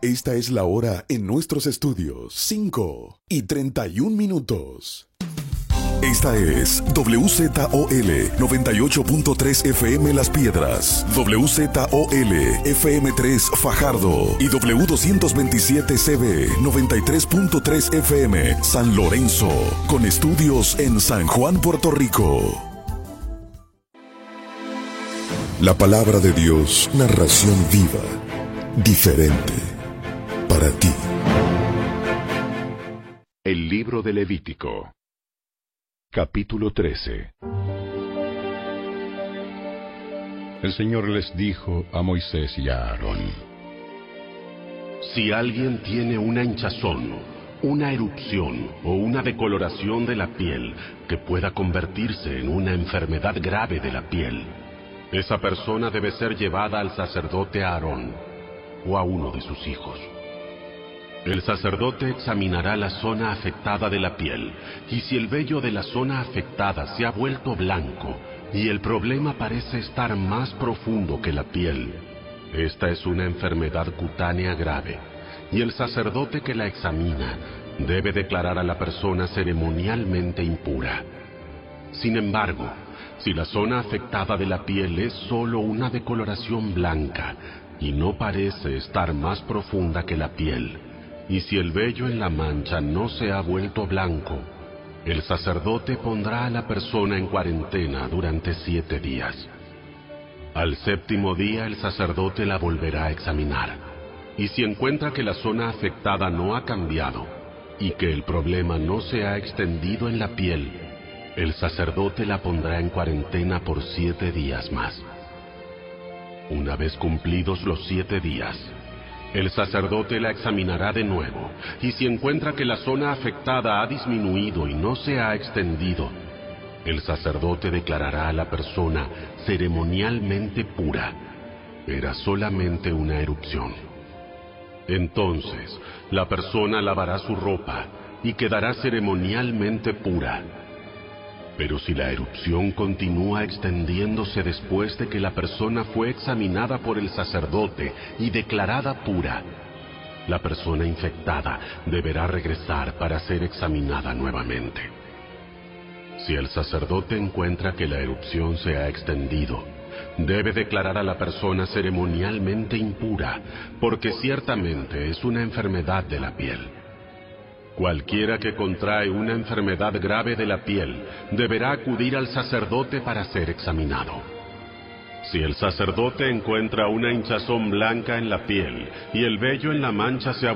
Esta es la hora en nuestros estudios, 5:31. Esta es WZOL 98.3 FM Las Piedras, WZOL FM3 Fajardo y W227CB 93.3 FM San Lorenzo, con estudios en San Juan, Puerto Rico. La palabra de Dios, narración viva, diferente, para ti. El libro de Levítico. Capítulo 13. El Señor les dijo a Moisés y a Aarón: Si alguien tiene una hinchazón, una erupción o una decoloración de la piel que pueda convertirse en una enfermedad grave de la piel, esa persona debe ser llevada al sacerdote Aarón o a uno de sus hijos. El sacerdote examinará la zona afectada de la piel, y si el vello de la zona afectada se ha vuelto blanco y el problema parece estar más profundo que la piel, esta es una enfermedad cutánea grave, y el sacerdote que la examina debe declarar a la persona ceremonialmente impura. Sin embargo, si la zona afectada de la piel es solo una decoloración blanca y no parece estar más profunda que la piel, y si el vello en la mancha no se ha vuelto blanco, el sacerdote pondrá a la persona en cuarentena durante 7 días. Al 7º día el sacerdote la volverá a examinar, y si encuentra que la zona afectada no ha cambiado y que el problema no se ha extendido en la piel, el sacerdote la pondrá en cuarentena por 7 días más. Una vez cumplidos los 7 días, el sacerdote la examinará de nuevo, y si encuentra que la zona afectada ha disminuido y no se ha extendido, el sacerdote declarará a la persona ceremonialmente pura. Era solamente una erupción. Entonces, la persona lavará su ropa y quedará ceremonialmente pura. Pero si la erupción continúa extendiéndose después de que la persona fue examinada por el sacerdote y declarada pura, la persona infectada deberá regresar para ser examinada nuevamente. Si el sacerdote encuentra que la erupción se ha extendido, debe declarar a la persona ceremonialmente impura, porque ciertamente es una enfermedad de la piel. Cualquiera que contrae una enfermedad grave de la piel deberá acudir al sacerdote para ser examinado. Si el sacerdote encuentra una hinchazón blanca en la piel y el vello en la mancha se ha